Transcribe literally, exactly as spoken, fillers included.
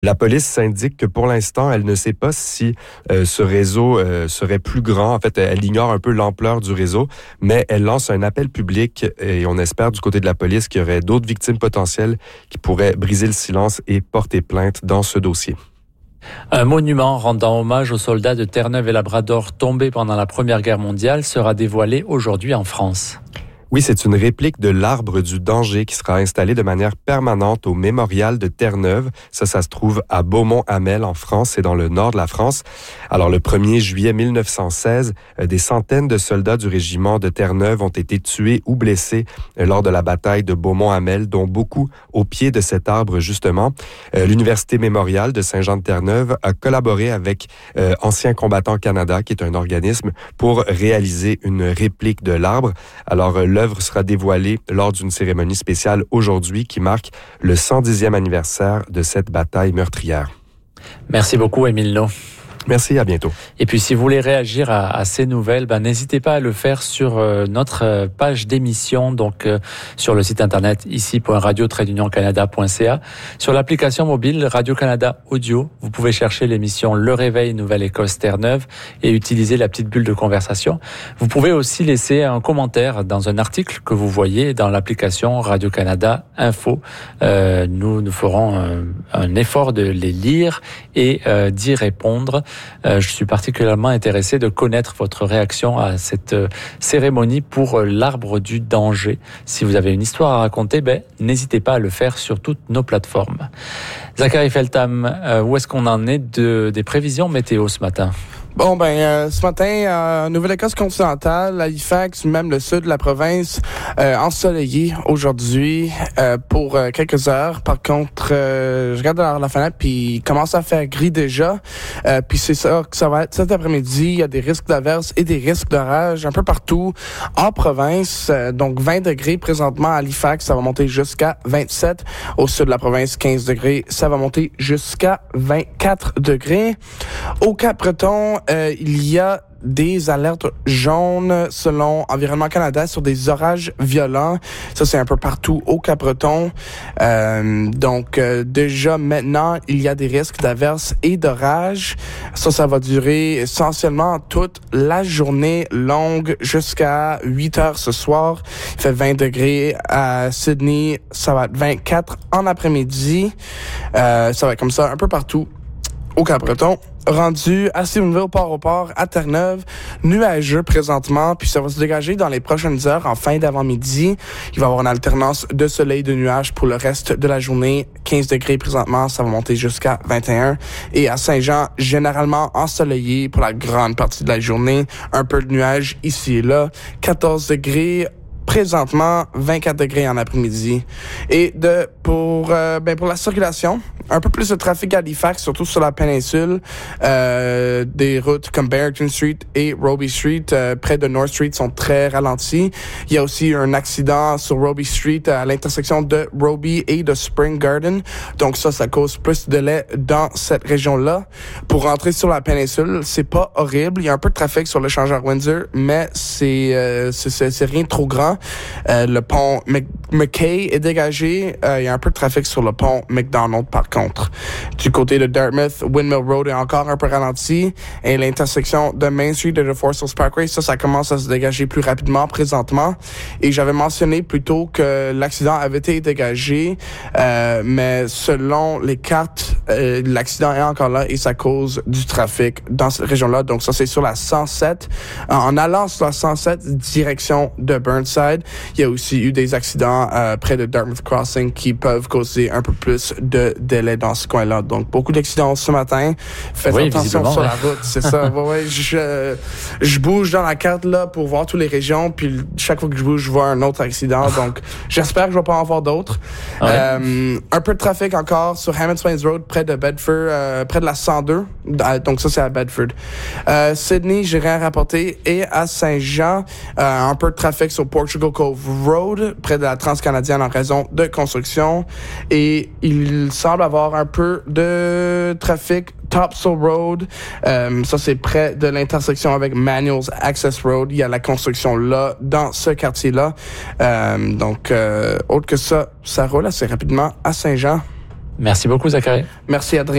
La police indique que pour l'instant, elle ne sait pas si euh, ce réseau euh, serait plus grand. En fait, elle ignore un peu l'ampleur du réseau, mais elle lance un appel public et on espère du côté de la police qu'il y aurait d'autres victimes potentielles qui pourraient briser le silence et porter plainte dans ce dossier. Un monument rendant hommage aux soldats de Terre-Neuve et Labrador tombés pendant la Première Guerre mondiale sera dévoilé aujourd'hui en France. Oui, c'est une réplique de l'arbre du danger qui sera installée de manière permanente au mémorial de Terre-Neuve. Ça, ça se trouve à Beaumont-Hamel en France, c'est dans le nord de la France. Alors, le premier juillet mille neuf cent seize, des centaines de soldats du régiment de Terre-Neuve ont été tués ou blessés lors de la bataille de Beaumont-Hamel, dont beaucoup au pied de cet arbre, justement. L'Université mémoriale de Saint-Jean-de-Terre-Neuve a collaboré avec euh, Anciens combattants Canada, qui est un organisme, pour réaliser une réplique de l'arbre. Alors, l'œuvre sera dévoilée lors d'une cérémonie spéciale aujourd'hui qui marque le cent dixième anniversaire de cette bataille meurtrière. Merci beaucoup, Émile No. Merci, à bientôt. Et puis, si vous voulez réagir à, à ces nouvelles, ben, n'hésitez pas à le faire sur euh, notre page d'émission, donc euh, sur le site internet ici point radio tiret union canada point c a. Sur l'application mobile Radio-Canada Audio, vous pouvez chercher l'émission Le Réveil Nouvelle-Écosse Terre-Neuve et utiliser la petite bulle de conversation. Vous pouvez aussi laisser un commentaire dans un article que vous voyez dans l'application Radio-Canada Info. Euh, nous, nous ferons un, un effort de les lire et euh, d'y répondre. Euh, je suis particulièrement intéressé de connaître votre réaction à cette euh, cérémonie pour euh, l'arbre du danger. Si vous avez une histoire à raconter, ben, n'hésitez pas à le faire sur toutes nos plateformes. Zachary Feltham, euh, où est-ce qu'on en est de, des prévisions météo ce matin? Bon, ben, euh, ce matin, euh, Nouvelle-Écosse continentale, Halifax, même le sud de la province, euh, ensoleillé aujourd'hui euh, pour euh, quelques heures. Par contre, euh, je regarde dans la fenêtre, puis il commence à faire gris déjà. Euh, puis c'est ça que ça va être cet après-midi. Il y a des risques d'averses et des risques d'orage un peu partout en province. Euh, donc, vingt degrés présentement à Halifax, ça va monter jusqu'à vingt-sept. Au sud de la province, quinze degrés, ça va monter jusqu'à vingt-quatre degrés. Au Cap-Breton, Euh, il y a des alertes jaunes selon Environnement Canada sur des orages violents. Ça, c'est un peu partout au Cap-Breton. Euh, donc, euh, déjà maintenant, il y a des risques d'averses et d'orages. Ça, ça va durer essentiellement toute la journée longue jusqu'à huit heures ce soir. Il fait vingt degrés à Sydney. Ça va être vingt-quatre en après-midi. Euh, ça va être comme ça un peu partout au Cap-Breton. Rendu à Stephenville, Port-au-Port, à Terre-Neuve, nuageux présentement, puis ça va se dégager dans les prochaines heures en fin d'avant-midi. Il va y avoir une alternance de soleil et de nuages pour le reste de la journée. quinze degrés présentement, ça va monter jusqu'à vingt et un. Et à Saint-Jean, généralement ensoleillé pour la grande partie de la journée. Un peu de nuages ici et là. quatorze degrés présentement, vingt-quatre degrés en après-midi. Et de pour euh, ben pour la circulation, un peu plus de trafic à Halifax, surtout sur la péninsule. Euh, des routes comme Barrington Street et Roby Street, euh, près de North Street, sont très ralenties. Il y a aussi un accident sur Roby Street à l'intersection de Roby et de Spring Garden. Donc ça, ça cause plus de délai dans cette région-là. Pour rentrer sur la péninsule, c'est pas horrible. Il y a un peu de trafic sur l'échangeur Windsor, mais c'est euh, c'est, c'est, c'est rien de trop grand. Euh, le pont Mc- McKay est dégagé. Euh, il y a un peu de trafic sur le pont McDonald, par contre. Du côté de Dartmouth, Windmill Road est encore un peu ralenti. Et l'intersection de Main Street et de Forest Hills Parkway, ça, ça commence à se dégager plus rapidement présentement. Et j'avais mentionné plus tôt que l'accident avait été dégagé. Euh, mais selon les cartes, euh, l'accident est encore là et ça cause du trafic dans cette région-là. Donc ça, c'est sur la cent sept. En allant sur la cent sept, direction de Burnside, il y a aussi eu des accidents euh, près de Dartmouth Crossing qui peuvent causer un peu plus de délai dans ce coin-là. Donc, beaucoup d'accidents ce matin. Faites oui, attention sur ouais. la route, c'est ça. ouais, ouais, je, je bouge dans la carte là pour voir toutes les régions, puis chaque fois que je bouge, je vois un autre accident. Donc, j'espère que je vais pas en voir d'autres. Ouais. Euh, un peu de trafic encore sur Hammond Swains Road, près de Bedford, euh, près de la cent deux. Donc, ça, c'est à Bedford. Euh, Sydney, j'ai rien à rapporter. Et à Saint-Jean, euh, un peu de trafic sur Portugal Cove Road, près de la Transcanadienne en raison de construction. Et il semble avoir un peu de trafic Topsail Road. Euh, ça, c'est près de l'intersection avec Manuals Access Road. Il y a la construction là, dans ce quartier-là. Euh, donc, euh, autre que ça, ça roule assez rapidement à Saint-Jean. Merci beaucoup, Zachary. Merci, Adrien.